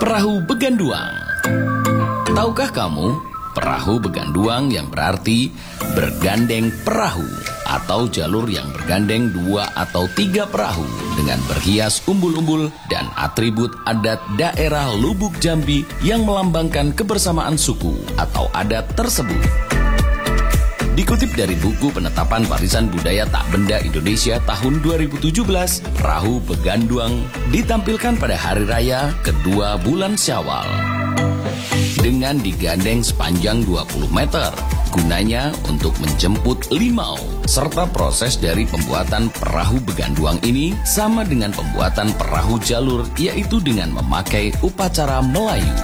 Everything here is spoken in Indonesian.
Perahu Beganduang. Tahukah kamu, perahu beganduang yang berarti bergandeng perahu atau jalur yang bergandeng 2 atau 3 perahu dengan berhias umbul-umbul dan atribut adat daerah Lubuk Jambi yang melambangkan kebersamaan suku atau adat tersebut. Dikutip dari buku Penetapan Warisan Budaya Tak Benda Indonesia tahun 2017, perahu beganduang ditampilkan pada hari raya kedua bulan Syawal dengan digandeng sepanjang 20 meter. Gunanya untuk menjemput limau, serta proses dari pembuatan perahu beganduang ini sama dengan pembuatan perahu jalur, yaitu dengan memakai upacara Melayu.